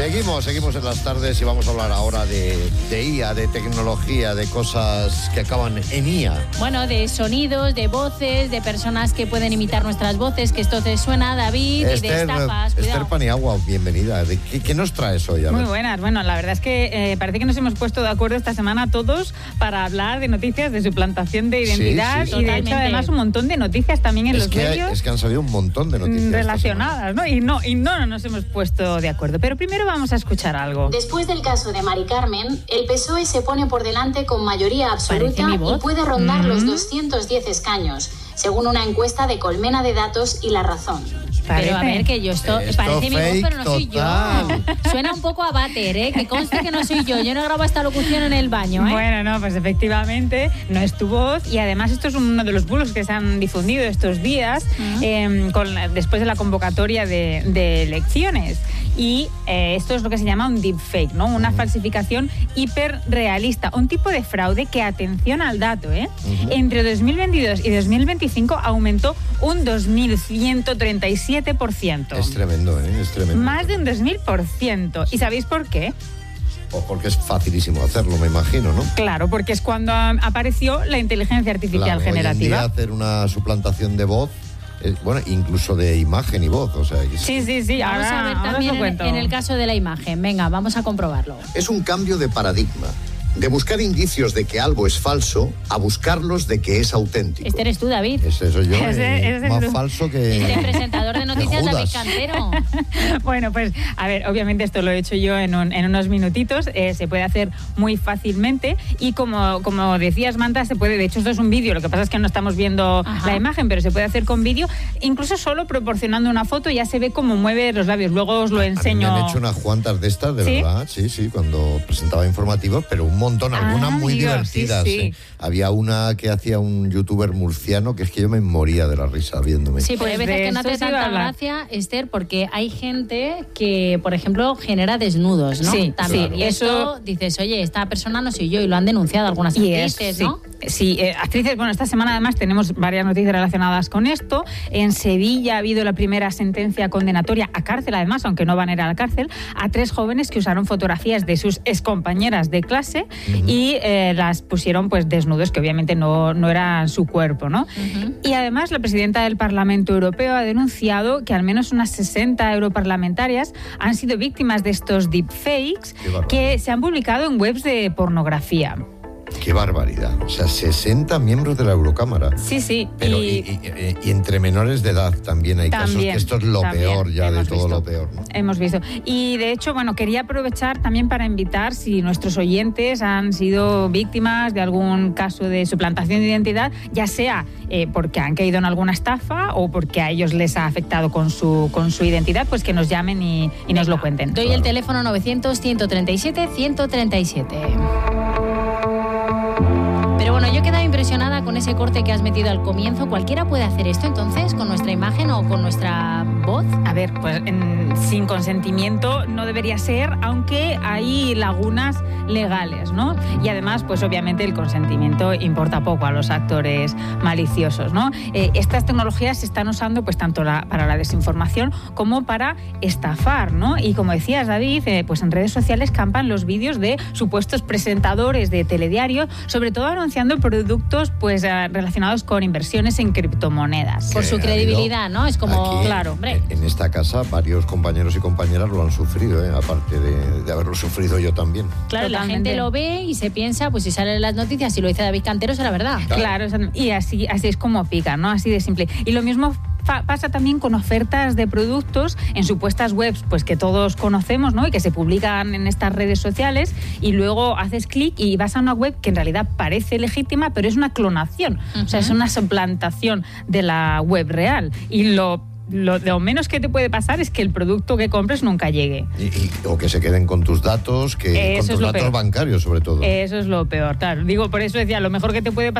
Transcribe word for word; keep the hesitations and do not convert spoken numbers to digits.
Seguimos, seguimos en las tardes y vamos a hablar ahora de, de I A, de tecnología, de cosas que acaban en I A. Bueno, de sonidos, de voces, de personas que pueden imitar nuestras voces, que esto te suena, David, Esther, y de estafas. Esther Paniagua, bienvenida. ¿Qué, ¿Qué nos traes hoy? Muy buenas. Bueno, la verdad es que eh, parece que nos hemos puesto de acuerdo esta semana todos para hablar de noticias de suplantación de identidad, sí, sí, y de totalmente. hecho además un montón de noticias también en es los que medios. Hay, es que han salido un montón de noticias relacionadas, ¿no? Y no, y no, no nos hemos puesto de acuerdo. Pero primero vamos a escuchar algo. Después del caso de Mari Carmen, el P S O E se pone por delante con mayoría absoluta y puede rondar mm. los doscientos diez escaños, según una encuesta de Colmena de Datos y La Razón. ¿Parece? Pero a ver, que yo esto, esto parece mi voz, pero no soy total. yo. Suena un poco a váter, ¿eh? Que conste que no soy yo. Yo no grabo esta locución en el baño, ¿eh? Bueno, no, pues efectivamente no es tu voz, y además esto es uno de los bulos que se han difundido estos días uh-huh. eh, con, después de la convocatoria de, de elecciones. Y eh, esto es lo que se llama un deepfake, ¿no? Una uh-huh. falsificación hiperrealista, un tipo de fraude que, atención al dato, ¿eh? Uh-huh. Entre dos mil veintidós y dos mil veinticinco aumentó un dos mil ciento treinta y siete por ciento. Es tremendo, ¿eh? Es tremendo. Más de un dos mil por ciento. ¿Y sabéis por qué? O porque es facilísimo hacerlo, me imagino, ¿no? Claro, porque es cuando apareció la inteligencia artificial claro, generativa. Hoy en día hacer una suplantación de voz, eh, bueno, incluso de imagen y voz, o sea... Sí, sí, sí. Vamos ahora, a ver también en, en el caso de la imagen. Venga, vamos a comprobarlo. Es un cambio de paradigma. De buscar indicios de que algo es falso a buscarlos de que es auténtico. Este eres tú, David. Ese soy yo, ese, ese más es falso que... El presentador de noticias, David Cantero. Bueno, pues, a ver, obviamente esto lo he hecho yo en, un, en unos minutitos, eh, se puede hacer muy fácilmente y como, como decías, Manta, se puede, de hecho esto es un vídeo, lo que pasa es que no estamos viendo Ajá. la imagen, pero se puede hacer con vídeo, incluso solo proporcionando una foto ya se ve cómo mueve los labios, luego os lo enseño. A mí me han hecho unas cuantas de estas, de ¿Sí? verdad, sí, sí, cuando presentaba informativos, pero un montón, algunas ah, muy Dios, divertidas. Sí, sí. ¿eh? Había una que hacía un youtuber murciano que es que yo me moría de la risa viéndome. Sí, pero hay veces que no hace tanta gracia, Esther, porque hay gente que, por ejemplo, genera desnudos, ¿no? Sí, también. Claro. Y eso dices, oye, esta persona no soy yo, y lo han denunciado algunas actrices, sí. ¿no? Sí, eh, actrices, bueno, esta semana además tenemos varias noticias relacionadas con esto. En Sevilla ha habido la primera sentencia condenatoria a cárcel, además, aunque no van a ir a la cárcel, a tres jóvenes que usaron fotografías de sus excompañeras de clase uh-huh. y eh, las pusieron pues desnudos, que obviamente no, no era su cuerpo, ¿no? Uh-huh. Y además la presidenta del Parlamento Europeo ha denunciado que al menos unas sesenta europarlamentarias han sido víctimas de estos deepfakes que se han publicado en webs de pornografía. Qué barbaridad. O sea, sesenta miembros de la Eurocámara. Sí, sí. Pero y, y, y, y entre menores de edad también hay también, casos que esto es lo peor ya de todo visto, lo peor, ¿no? Hemos visto. Y de hecho, bueno, quería aprovechar también para invitar, si nuestros oyentes han sido víctimas de algún caso de suplantación de identidad, ya sea eh, porque han caído en alguna estafa o porque a ellos les ha afectado con su, con su identidad, pues que nos llamen y, y nos lo cuenten. Doy claro. el teléfono novecientos, ciento treinta y siete, ciento treinta y siete. Pero bueno, yo he quedado impresionada con ese corte que has metido al comienzo. ¿Cualquiera puede hacer esto entonces con nuestra imagen o con nuestra voz? A ver, pues en, sin consentimiento no debería ser, aunque hay lagunas legales, ¿no? Y además, pues obviamente el consentimiento importa poco a los actores maliciosos, ¿no? Eh, estas tecnologías se están usando pues tanto la, para la desinformación como para estafar, ¿no? Y como decías, David, eh, pues en redes sociales campan los vídeos de supuestos presentadores de telediario, sobre todo anunciando productos pues uh, relacionados con inversiones en criptomonedas. Por su credibilidad, ¿no? Es como, aquí, claro, hombre. En esta casa varios compañeros y compañeras lo han sufrido, ¿eh? Aparte de, de haberlo sufrido yo también. Claro, Totalmente. La gente lo ve y se piensa, pues si salen las noticias, si lo dice David Cantero, será verdad. Claro, claro, y así, así es como pica, ¿no? Así de simple. Y lo mismo pasa también con ofertas de productos en supuestas webs pues que todos conocemos, ¿no? Y que se publican en estas redes sociales, y luego haces clic y vas a una web que en realidad parece legítima, pero es una clonación. Uh-huh. O sea, es una suplantación de la web real. Y lo Lo, lo menos que te puede pasar es que el producto que compres nunca llegue. Y, y, o que se queden con tus datos, que eso con tus datos peor. bancarios sobre todo. Eso es lo peor, claro. Digo, por eso decía, lo mejor que te puede pasar